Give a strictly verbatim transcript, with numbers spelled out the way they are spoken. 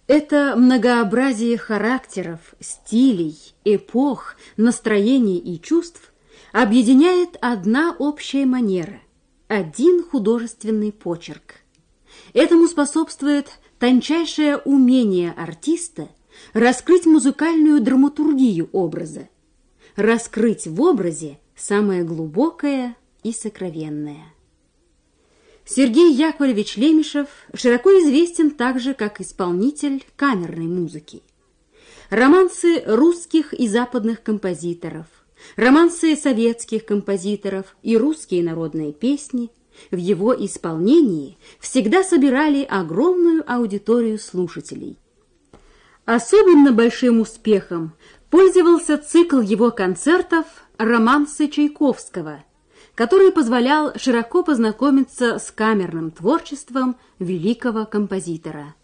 Это многообразие характеров, стилей, эпох, настроений и чувств объединяет одна общая манера, один художественный почерк. Этому способствует тончайшее умение артиста раскрыть музыкальную драматургию образа, раскрыть в образе самое глубокое и сокровенное. Сергей Яковлевич Лемешев широко известен также как исполнитель камерной музыки. Романсы русских и западных композиторов, романсы советских композиторов и русские народные песни в его исполнении всегда собирали огромную аудиторию слушателей. Особенно большим успехом пользовался цикл его концертов «Романсы Чайковского», который позволял широко познакомиться с камерным творчеством великого композитора.